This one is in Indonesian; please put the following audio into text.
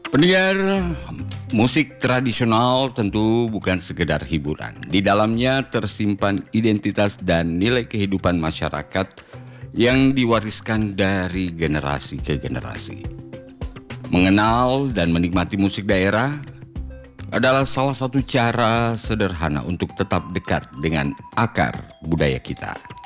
Pendengar, musik tradisional tentu bukan sekedar hiburan. Di dalamnya tersimpan identitas dan nilai kehidupan masyarakat yang diwariskan dari generasi ke generasi. Mengenal dan menikmati musik daerah adalah salah satu cara sederhana untuk tetap dekat dengan akar budaya kita.